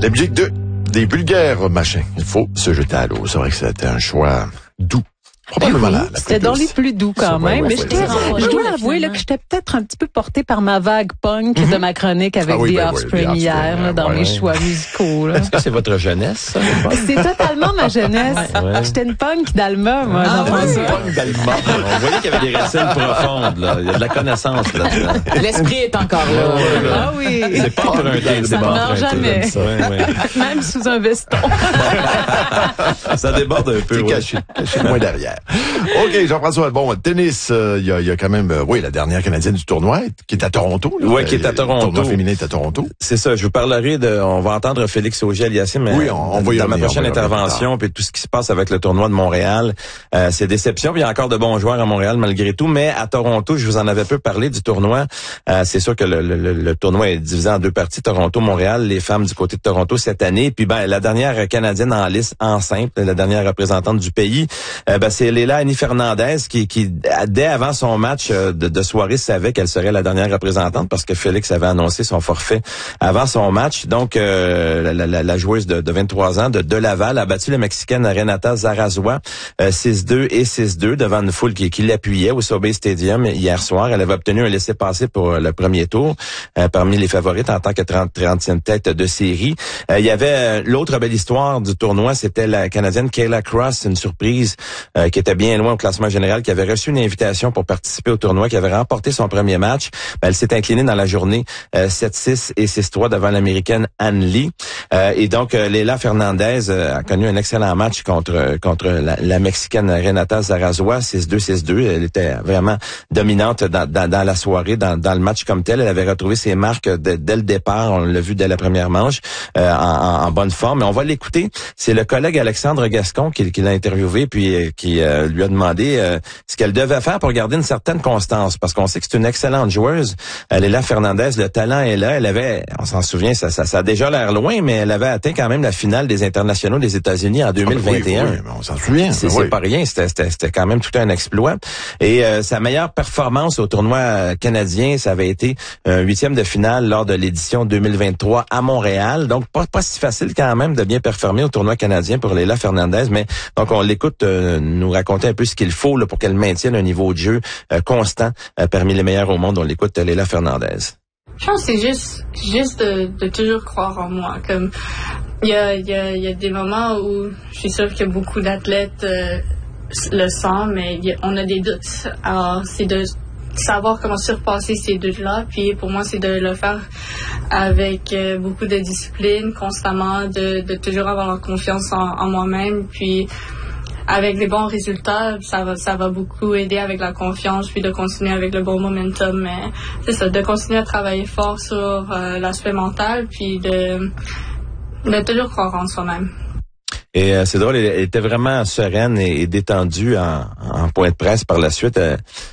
La musique des vulgaires machins. Il faut se jeter à l'eau. C'est vrai que c'était un choix doux. Oui, c'était dans les plus doux quand même. Mais je dois avouer là, que j'étais peut-être un petit peu portée par ma vague punk de ma chronique avec The Offspring hier là, dans mes choix musicaux. Là. Est-ce que c'est votre jeunesse? Ça, c'est totalement ma jeunesse. J'étais une punk d'Alma, moi, Jean-François. Punk d'Alma. On voyait qu'il y avait des racines profondes. Là. Il y a de la connaissance là-dedans. L'esprit est encore là. Ah oui. C'est pas emprunté. Ça ne meurt jamais. Même sous un veston. Ça déborde un peu. Caché moins derrière. OK, Jean-François, bon, tennis, il y a quand même, la dernière Canadienne du tournoi, qui est à Toronto. Oui, qui est à Toronto. Le tournoi féminin est à Toronto. C'est ça, je vous parlerai on va entendre Félix Auger-Aliassime dans ma prochaine intervention, puis tout ce qui se passe avec le tournoi de Montréal. C'est déception, puis il y a encore de bons joueurs à Montréal malgré tout, mais à Toronto, je vous en avais peu parlé du tournoi. C'est sûr que le tournoi est divisé en deux parties, Toronto-Montréal, les femmes du côté de Toronto cette année, puis la dernière Canadienne en lice en simple, la dernière représentante du pays, c'est Leila Annie Fernandez qui dès avant son match de soirée savait qu'elle serait la dernière représentante parce que Félix avait annoncé son forfait avant son match. Donc la joueuse de 23 ans de Laval a battu la Mexicaine Renata Zarazua 6-2 et 6-2 devant une foule qui l'appuyait au SoBe Stadium hier soir. Elle avait obtenu un laissez-passer pour le premier tour parmi les favorites en tant que 30e tête de série. Il y avait l'autre belle histoire du tournoi, c'était la Canadienne Kayla Cross, une surprise qui était bien loin au classement général, qui avait reçu une invitation pour participer au tournoi, qui avait remporté son premier match. Elle s'est inclinée dans la journée 7-6 et 6-3 devant l'Américaine Ann Lee. Et donc, Leila Fernandez a connu un excellent match contre la Mexicaine Renata Zarazua, 6-2, 6-2. Elle était vraiment dominante dans la soirée, dans le match comme tel. Elle avait retrouvé ses marques dès le départ. On l'a vu dès la première manche, en bonne forme. Mais on va l'écouter. C'est le collègue Alexandre Gascon qui l'a interviewé, puis qui lui a demandé ce qu'elle devait faire pour garder une certaine constance, parce qu'on sait que c'est une excellente joueuse. Leila Fernandez, le talent est là. Elle avait, on s'en souvient, ça a déjà l'air loin, mais elle avait atteint quand même la finale des internationaux des États-Unis en 2021. Oui, on s'en souvient. C'est pas rien, c'était quand même tout un exploit. Et sa meilleure performance au tournoi canadien, ça avait été un 8e de finale lors de l'édition 2023 à Montréal. Donc pas si facile quand même de bien performer au tournoi canadien pour Leila Fernandez, mais donc on l'écoute nous raconter un peu ce qu'il faut là, pour qu'elle maintienne un niveau de jeu constant parmi les meilleurs au monde. On l'écoute, Leila Fernandez. Je pense que c'est juste de toujours croire en moi. Comme il y a des moments où je suis sûre que beaucoup d'athlètes le sentent, mais on a des doutes. Alors c'est de savoir comment surpasser ces doutes-là. Puis pour moi, c'est de le faire avec beaucoup de discipline, constamment, de toujours avoir confiance en moi-même. Puis avec les bons résultats, ça va beaucoup aider avec la confiance, puis de continuer avec le bon momentum. Mais c'est ça, de continuer à travailler fort sur l'aspect mental, puis de toujours croire en soi-même. Et c'est drôle, elle était vraiment sereine et détendue en point de presse par la suite.